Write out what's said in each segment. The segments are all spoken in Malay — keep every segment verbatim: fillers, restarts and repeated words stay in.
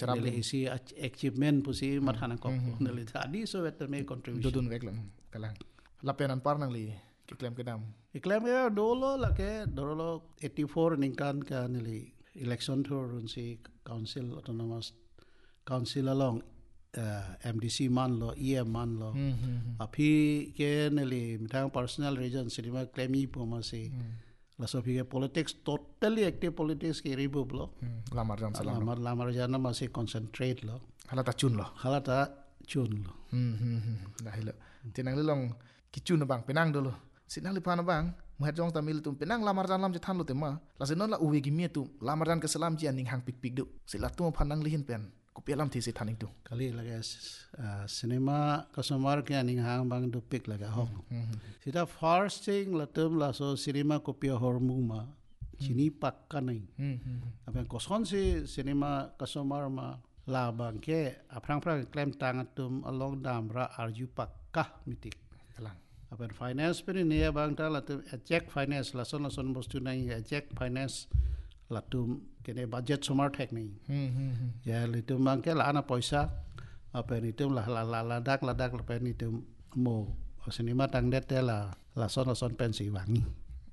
nele isi achievement pusi mathanan kok nele thadi so et me contribution dudun vek lam kalang lapen an par nang li ki claim ke dam iklem ya dolo la ke dolo eighty-four ningkan ka nele election thor run si council autonomous council along uh, M D C man lo E M man lo api ke nele mithang personal reason cinema claim i poma si la so phi politics totally active politics ke ribu blo lamar jam salam lamar lamar jana ma se concentrate lo hala ta chun lo hala ta chun lo hmm hmm la hilo tinang le long ki chun na bang penang dolo sinang le pa na bang muhat jong tamil tum penang lamar jam lam je than lo te ma la se non la uwe gi mi tu lamar jan ke salam ji aning hang pik pik du sila tu phanang lihin pen ko pelam thi se thaning tu kali lage cinema customer ke aning hang bang du pik laga ho sida first thing la tum la so cinema ko pia hormu ma chini pakka nai aben koson se cinema customer ma la bang ke aprang prang claim tang tum along dam ra arju pakka mitik kalang aben finance pe ni ya bang ta la tum check finance la son la son bostu nai check finance la tum kene budget somar thek nei ya le tum bang ke la na paisa apen itum la la la la dak la dak la pen itum mo cinema tang det te la la son la son pen si wangi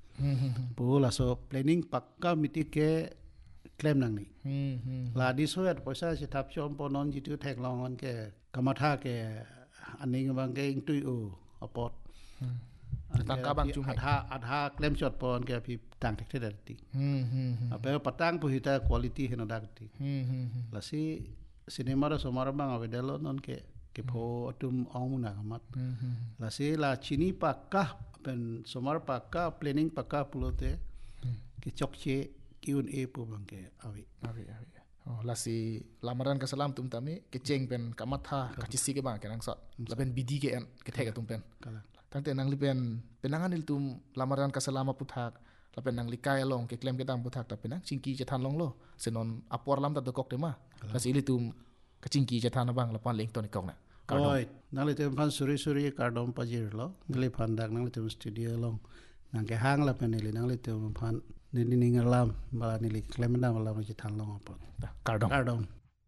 pu la so planning pakka miti ke claim nang ni la di so et paisa si thap chom ponon ji tu thek long on ke kamatha ke aning bang ke ing tu u apot tang ka bang chung adha adha claim shot pon ke phi tang thek thek ti ape patang pu hita quality hena dak ti la si cinema ra somar bang ave delo non ke ke pho tum ong na mat la si la chini pakka pen somar pakka planning pakka pulote ke chokche kiun e pu bang ke avi avi avi oh la si lamaran ka salam tum tami ke cheng pen kamatha ka chisi ke bang ke nang sa la pen bidi ke en ke thega tum pen tang te nang li pen penangan il tum lamaran ka salama puthak la pen nang li kai long ke claim ke dam puthak ta penang chingki je than long lo senon apor lam ta dokok te ma la si li tum ka chingki je than bang la pan leng to ni kok na oi nang li tem phan suri suri kardom pajir lo ngali phan dak nang li tem studio long nang ke hang la pen li nang li tem phan ni ni ngalam ba ni li claim dam la je than long apot kardom kardom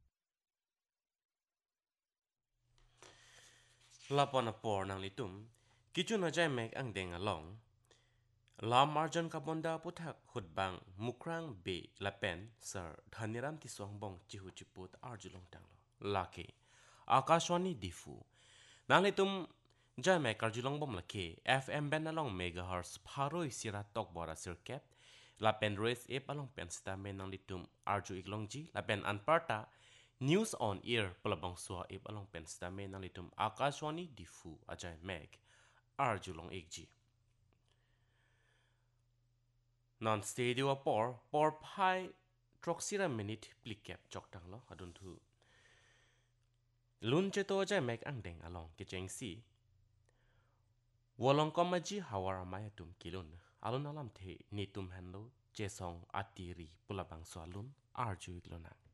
lapon apor nang li tum kichu na jai mek ang deng along la marjan ka bonda puthak khutbang mukrang be lapen sir dhaniram ti songbong chihu chiput arjulong tanglo lake akashwani difu nang li tum jai mek arjulong bom lake fm ben along megahertz pharoi sira tok bora circuit lapen race ep along pen sta men nang li tum arju iklongji lapen anparta news on air palabang swa ep along pen sta men nang li tum akashwani difu ajai mek arjulong ekji non stadio por por pai troxira minute plikep choktang lo adun thu lun che to ja mek ang deng along ke cheng si wolong komaji hawara maya tum kilun alun alam the ni tum hanlo che song atiri pulabang swalun arju iglona